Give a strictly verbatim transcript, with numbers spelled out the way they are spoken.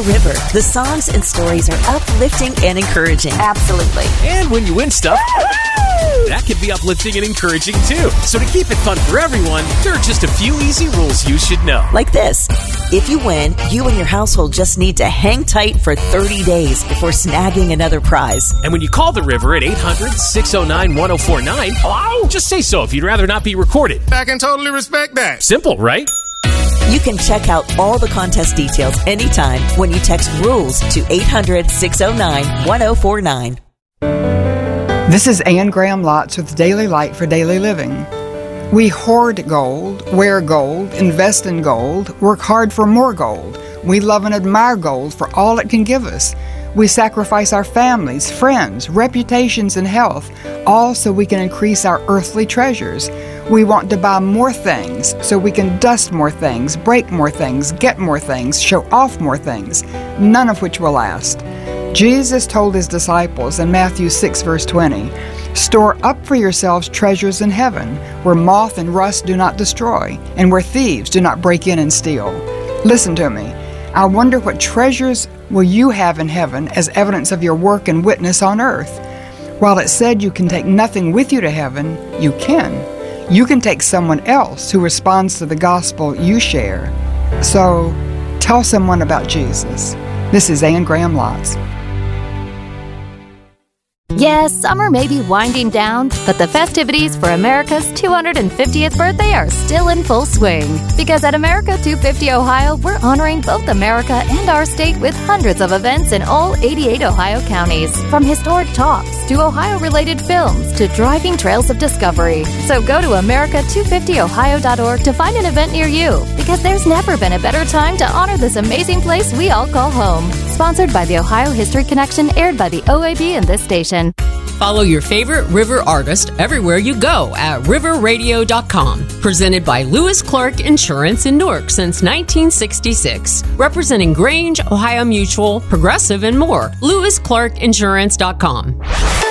River. The songs and stories are uplifting and encouraging. Absolutely. And when you win stuff, that can be uplifting and encouraging too. So to keep it fun for everyone, there are just a few easy rules you should know. Like this. If you win, you and your household just need to hang tight for thirty days before snagging another prize. And when you call the River at eight hundred, six oh nine, one oh four nine, hello? Just say so if you'd rather not be recorded. I can totally respect that. Simple, right? You can check out all the contest details anytime when you text RULES to eight hundred, six oh nine, one oh four nine. This is Ann Graham Lotz with Daily Light for Daily Living. We hoard gold, wear gold, invest in gold, work hard for more gold. We love and admire gold for all it can give us. We sacrifice our families, friends, reputations, and health, all so we can increase our earthly treasures. We want to buy more things so we can dust more things, break more things, get more things, show off more things, none of which will last. Jesus told his disciples in Matthew six, verse twenty, "Store up for yourselves treasures in heaven, where moth and rust do not destroy, and where thieves do not break in and steal." Listen to me. I wonder what treasures will you have in heaven as evidence of your work and witness on earth? While it said you can take nothing with you to heaven, you can. You can take someone else who responds to the gospel you share. So, tell someone about Jesus. This is Ann Graham Lotz. Yes, summer may be winding down, but the festivities for America's two hundred fiftieth birthday are still in full swing. Because at America two fifty Ohio, we're honoring both America and our state with hundreds of events in all eighty-eight Ohio counties. From historic talks to Ohio-related films to driving trails of discovery. So go to America two fifty ohio dot org to find an event near you. Because there's never been a better time to honor this amazing place we all call home. Sponsored by the Ohio History Connection, aired by the O A B and this station. Follow your favorite River artist everywhere you go at river radio dot com. Presented by Lewis Clark Insurance in Newark since nineteen sixty-six. Representing Grange, Ohio Mutual, Progressive, and more. lewis clark insurance dot com.